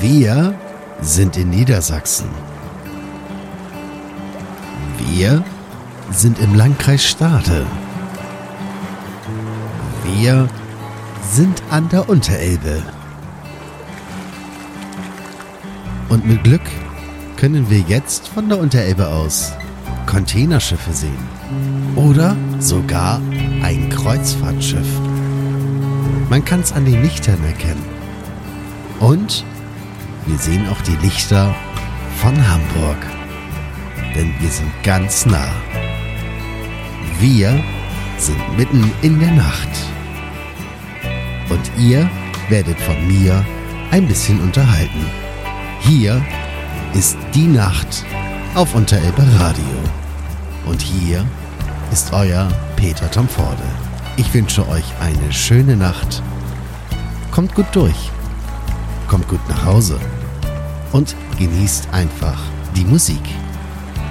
Wir sind in Niedersachsen. Wir sind im Landkreis Stade. Wir sind an der Unterelbe. Und mit Glück können wir jetzt von der Unterelbe aus Containerschiffe sehen. Oder sogar ein Kreuzfahrtschiff. Man kann es an den Lichtern erkennen. Und wir sehen auch die Lichter von Hamburg. Denn wir sind ganz nah. Wir sind mitten in der Nacht. Und ihr werdet von mir ein bisschen unterhalten. Hier ist die Nacht auf Unterelbe Radio. Und hier ist euer Peter Tomforde. Ich wünsche euch eine schöne Nacht. Kommt gut durch. Kommt gut nach Hause. Und genießt einfach die Musik.